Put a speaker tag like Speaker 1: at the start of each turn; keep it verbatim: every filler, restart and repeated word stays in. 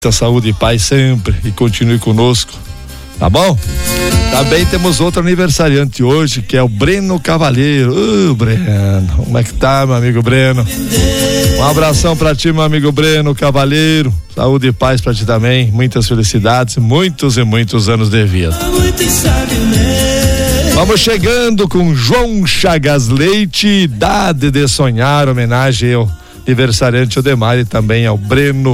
Speaker 1: saúde e paz sempre e continue conosco, tá bom? Também temos outro aniversariante hoje, que é o Breno Cavalheiro. Uh, Breno, como é que tá, meu amigo Breno? Um abração pra ti, meu amigo Breno Cavalheiro. Saúde e paz pra ti também, muitas felicidades, muitos e muitos anos de vida. Vamos chegando com João Chagas Leite, Idade de Sonhar, homenagem ao aniversariante Odemar e também ao Breno